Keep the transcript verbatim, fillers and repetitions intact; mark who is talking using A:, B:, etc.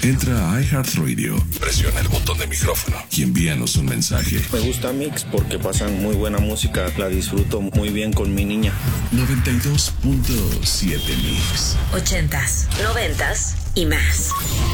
A: Entra a iHeartRadio, presiona el botón de micrófono y envíanos un mensaje.
B: Me gusta Mix porque pasan muy buena música, la disfruto muy bien con mi niña.
A: noventa y dos punto siete Mix.
C: Ochentas, noventas y más.